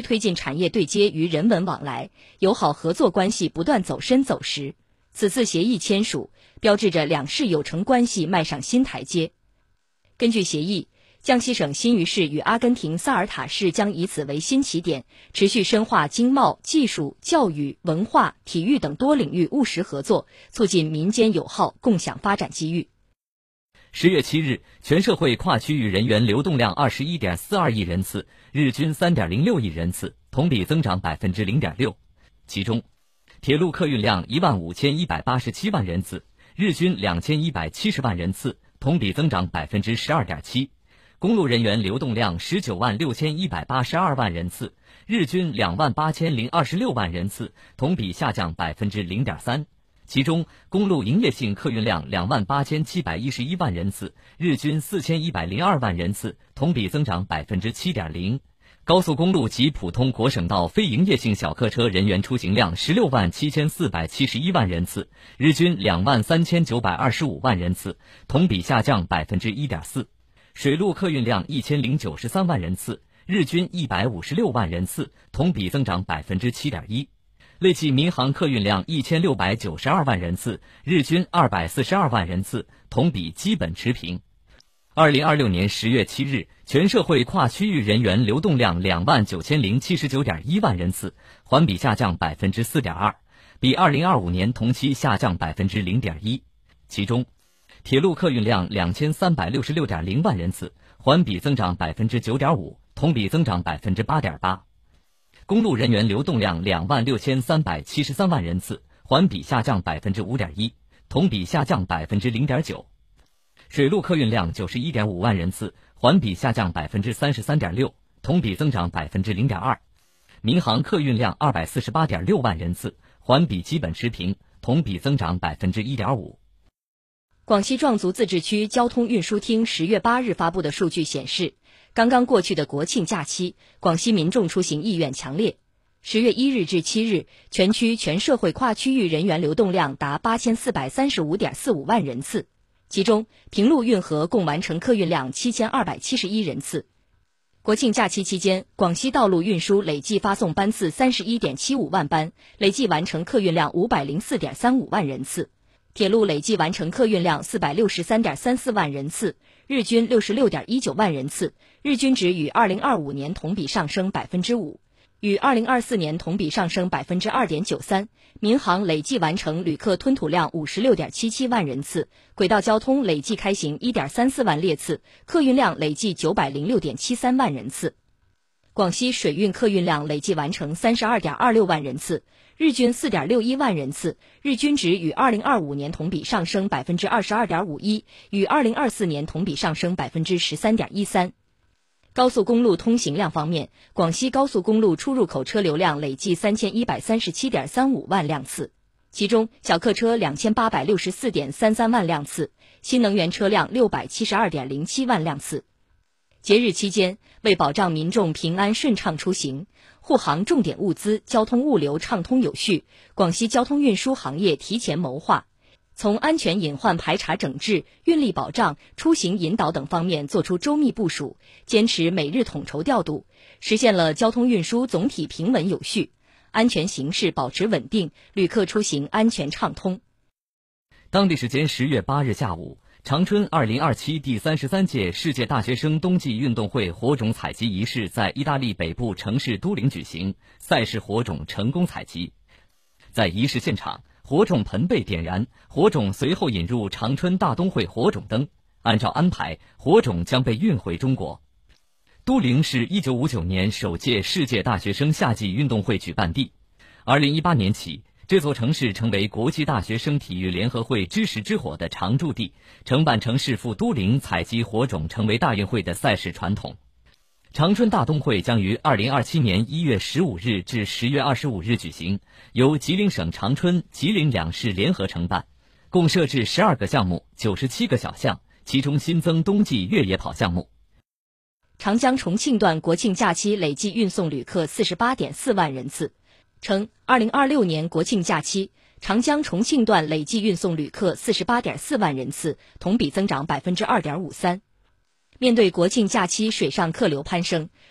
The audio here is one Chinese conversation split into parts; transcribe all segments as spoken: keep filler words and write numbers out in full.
推进产业对接与人文往来，友好合作关系不断走深走实。此次协议签署，标志着两市友城关系迈上新台阶。根据协议，江西省新余市与阿根廷萨尔塔市将以此为新起点，持续深化经贸、技术、教育、文化、体育等多领域务实合作，促进民间友好，共享发展机遇。 十月七日，全社会跨区域人员流动量 二十一点四二亿人次，日均 三点零六亿人次，同比增长 百分之零点六。其中，铁路客运量一万五千一百八十七万人次，日均两千一百七十万人次，同比增长 百分之十二点七。公路人员流动量十九万六千一百八十二万人次，日均两万八千零二十六万人次，同比下降 百分之零点三。其中，公路营业性客运量两万八千七百一十一万人次，日均四千一百零二万人次，同比增长 百分之七点零。高速公路及普通国省道非营业性小客车人员出行量十六万七千四百七十一万人次，日均两万三千九百二十五万人次，同比下降 百分之一点四。水路客运量一千零九十三万人次，日均一百五十六万人次，同比增长 百分之七点一。累计民航客运量一千六百九十二万人次，日均二百四十二万人次，同比基本持平。二零二六年十月七日，全社会跨区域人员流动量两万九千零七十九点一万人次，环比下降 百分之四点二， 比二零二五年同期下降 百分之零点一。其中，铁路客运量两千三百六十六点零万人次，环比增长 百分之九点五， 同比增长 百分之八点八。公路人员流动量两万六千三百七十三万人次，环比下降 百分之五点一， 同比下降 百分之零点九。水路客运量九十一点五万人次，环比下降 百分之三十三点六， 同比增长 百分之零点二。民航客运量二百四十八点六万人次，环比基本持平，同比增长 百分之一点五。 广西壮族自治区交通运输厅十月八日发布的数据显示，刚刚过去的国庆假期，广西民众出行意愿强烈。十月一日至七日，全区全社会跨区域人员流动量达八千四百三十五点四五万人次，其中平陆运河共完成客运量七千二百七十一人次。国庆假期期间，广西道路运输累计发送班次 三十一点七五万班，累计完成客运量 五百零四点三五万人次。铁路累计完成客运量 四百六十三点三四万人次，日均 六十六点一九万人次，日均值与二零二五年同比上升 百分之五， 与二零二四年同比上升 百分之二点九三。 民航累计完成旅客吞吐量 五十六点七七万人次，轨道交通累计开行 一点三四万列次，客运量累计 九百零六点七三万人次。广西水运客运量累计完成 三十二点二六万人次，日均 四点六一万人次，日均值与二零二五年同比上升 百分之二十二点五一， 与二零二四年同比上升 百分之十三点一三。高速公路通行量方面，广西高速公路出入口车流量累计 三千一百三十七点三五万辆次，其中小客车 两千八百六十四点三三万辆次，新能源车辆 六百七十二点零七万辆次。节日期间，为保障民众平安顺畅出行，护航重点物资交通物流畅通有序，广西交通运输行业提前谋划，从安全隐患排查整治、运力保障、出行引导等方面做出周密部署，坚持每日统筹调度，实现了交通运输总体平稳有序，安全形势保持稳定，旅客出行安全畅通。 当地时间十月八日下午，长春二零二七第三十三届世界大学生冬季运动会火种采集仪式在意大利北部城市都灵举行，赛事火种成功采集。在仪式现场，火种盆被点燃，火种随后引入长春大冬会火种灯，按照安排，火种将被运回中国。都灵是一九五九年首届世界大学生夏季运动会举办地，二零一八年起，这座城市成为国际大学生体育联合会知识之火的常驻地，承办城市赴都灵采集火种成为大运会的赛事传统。长春大冬会将于二零二七年一月十五日至十月二十五日举行，由吉林省长春、吉林两市联合承办，共设置十二个项目、九十七个小项，其中新增冬季越野跑项目。 长江重庆段国庆假期累计运送旅客 四十八点四万人次，称二零二六年国庆假期，长江重庆段累计运送旅客 四十八点四万人次，同比增长 百分之二点五三。面对国庆假期水上客流攀升，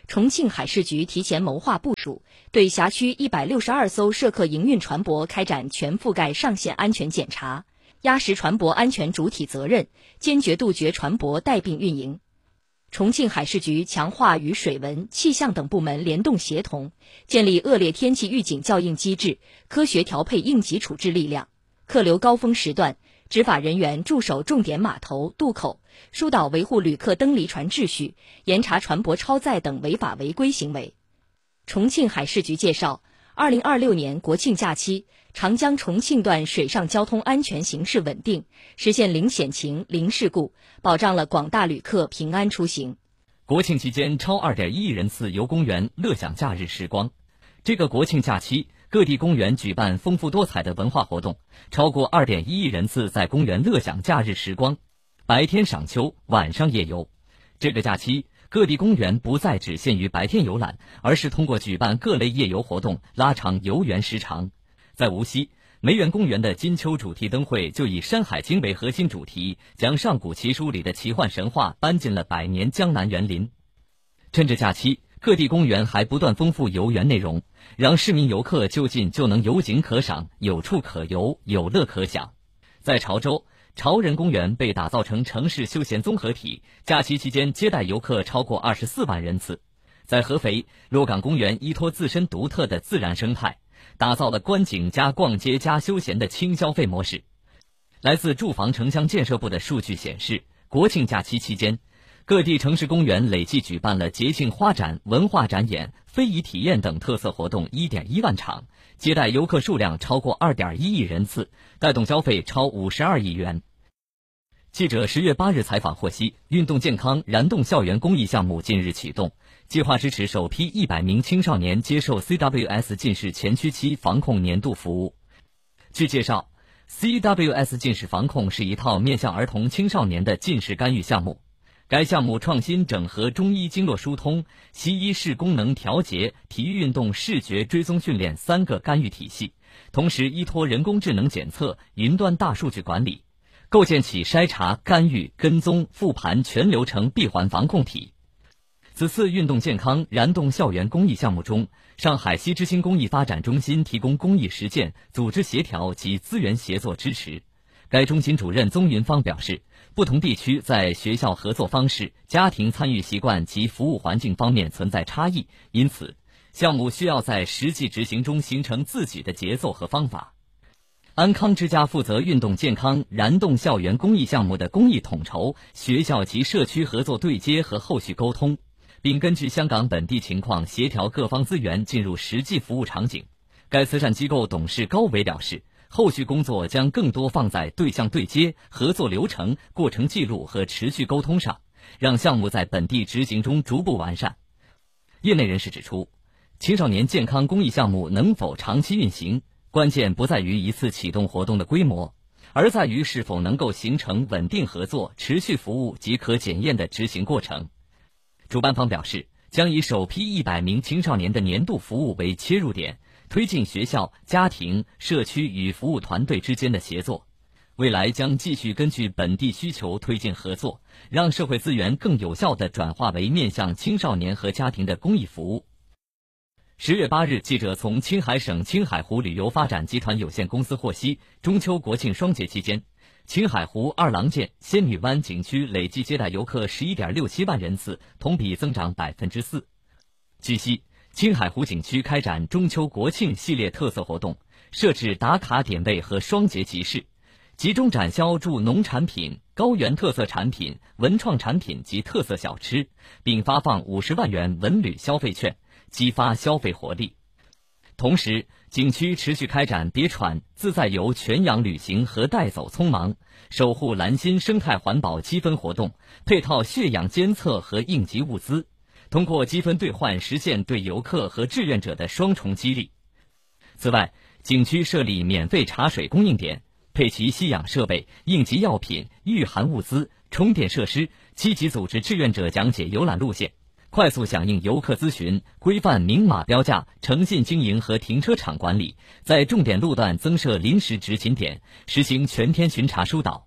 重庆海事局提前谋划部署，对辖区一百六十二艘涉客营运船舶开展全覆盖上线安全检查，压实船舶安全主体责任，坚决杜绝船舶带病运营。重庆海事局强化与水文、气象等部门联动协同，建立恶劣天气预警校应机制，科学调配应急处置力量。客流高峰时段，执法人员驻守重点码头、渡口，疏导维护旅客登离船秩序，严查船舶超载等违法违规行为。重庆海事局介绍，二零二六年国庆假期，长江重庆段水上交通安全形势稳定，实现零险情、零事故，保障了广大旅客平安出行。 国庆期间，超 二点一亿人次游公园，乐享假日时光。这个国庆假期，各地公园举办丰富多彩的文化活动，超过 二点一亿人次在公园乐享假日时光，白天赏秋，晚上夜游。这个假期，各地公园不再只限于白天游览，而是通过举办各类夜游活动，拉长游园时长。在无锡，梅园公园的金秋主题灯会就以《山海经》为核心主题，将上古奇书里的奇幻神话搬进了百年江南园林。趁着假期，各地公园还不断丰富游园内容，让市民游客就近就能有景可赏，有处可游，有乐可享。在潮州，潮人公园被打造成城市休闲综合体，假期期间接待游客超过二十四万人次。在合肥，洛岗公园依托自身独特的自然生态，打造了观景加逛街加休闲的轻消费模式。来自住房城乡建设部的数据显示，国庆假期期间，各地城市公园累计举办了节庆花展、文化展演、非遗体验等特色活动 一点一万场，接待游客数量超过 二点一亿人次，带动消费超五十二亿元。记者十月八日采访获悉，运动健康燃动校园公益项目近日启动，计划支持首批一百名青少年接受 C W S 近视前驱期防控年度服务。据介绍， C W S 近视防控是一套面向儿童青少年的近视干预项目。该项目创新整合中医经络疏通、西医视功能调节、体育运动视觉追踪训练三个干预体系，同时依托人工智能检测、云端大数据管理，构建起筛查、干预、跟踪、复盘全流程闭环防控体。此次运动健康燃动校园公益项目中，上海西之星公益发展中心提供公益实践、组织协调及资源协作支持。该中心主任宗云芳表示，不同地区在学校合作方式、家庭参与习惯及服务环境方面存在差异，因此项目需要在实际执行中形成自己的节奏和方法。安康之家负责运动健康燃动校园公益项目的公益统筹、学校及社区合作对接和后续沟通，并根据香港本地情况协调各方资源进入实际服务场景。该慈善机构董事高伟表示，后续工作将更多放在对象对接、合作流程、过程记录和持续沟通上，让项目在本地执行中逐步完善。业内人士指出，青少年健康公益项目能否长期运行，关键不在于一次启动活动的规模，而在于是否能够形成稳定合作、持续服务及可检验的执行过程。主办方表示，将以首批一百名青少年的年度服务为切入点，推进学校、家庭、社区与服务团队之间的协作。未来将继续根据本地需求推进合作，让社会资源更有效地转化为面向青少年和家庭的公益服务。十月八日，记者从青海省青海湖旅游发展集团有限公司获悉，中秋国庆双节期间，青海湖二郎剑、仙女湾景区累计接待游客 十一点六七万人次，同比增长 百分之四。 据悉，青海湖景区开展中秋国庆系列特色活动，设置打卡点位和双节集市，集中展销助农产品、高原特色产品、文创产品及特色小吃，并发放五十万元文旅消费券，激发消费活力。同时，景区持续开展别闯自在游全洋旅行和带走匆忙、守护蓝心生态环保积分活动，配套血氧监测和应急物资，通过积分兑换实现对游客和志愿者的双重激励。此外，景区设立免费茶水供应点，配齐吸氧设备、应急药品、御寒物资、充电设施，积极组织志愿者讲解游览路线，快速响应游客咨询，规范明码标价、诚信经营和停车场管理，在重点路段增设临时执勤点，实行全天巡查疏导。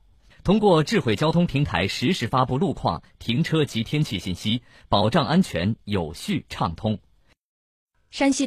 通过智慧交通平台实时发布路况、停车及天气信息，保障安全有序畅通。 山西